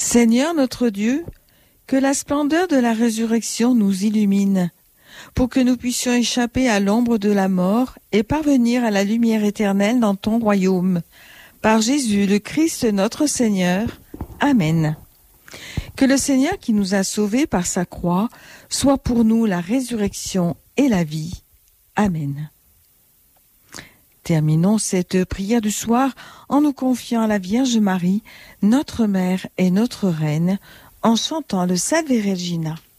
Seigneur notre Dieu, que la splendeur de la résurrection nous illumine, pour que nous puissions échapper à l'ombre de la mort et parvenir à la lumière éternelle dans ton royaume. Par Jésus le Christ notre Seigneur. Amen. Que le Seigneur qui nous a sauvés par sa croix soit pour nous la résurrection et la vie. Amen. Terminons cette prière du soir en nous confiant à la Vierge Marie, notre Mère et notre Reine, en chantant le Salve Regina.